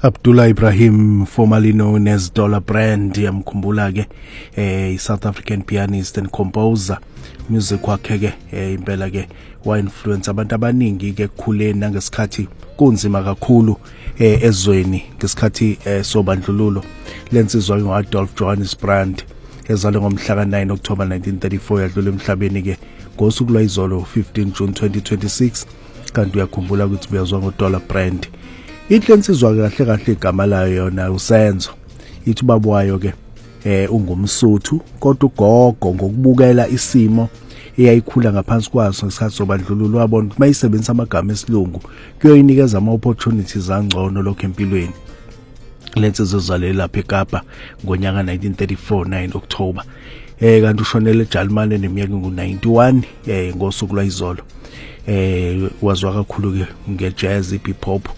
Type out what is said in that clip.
Abdullah Ibrahim, formerly known as Dollar Brand, yamkhumbula ke South African pianist and composer. Music wakhe ke impela ke wa influence abantu abaningi ke kukhuleni nangesikhathi kunzima kakhulu ezweni ngesikhathi sobandlululo. Lensizwa ngoAdolf Johannes Brand ezalwe ngomhla ka9 October 1934 yadlula emhlabeni ke ngosuku lwayizolo 15 June 2026. Kanti uyakhumbula ukuthi uyazwa ngoDollar Brand. Inhlensizwa kahle kahle igama layo yona uSenzo. Ithi ubaba wayo ke ungumsuthu kodwa ugogo ngokubukela isimo eyayikhula ngaphansi kwaso ngesikhathi sobandlululo wabona ukuthi mayisebenzisa amagama esilungu kuyoyinikeza ama opportunities angcono lokho empilweni. Lensizwa zalela lapha eKapa ngonyaka 1934 9 October. Kanti ushonele eJalimane neminyaka ngu91 ngosuku lwayizolo. Wazwa kakhulu ke ngejazz, hip hop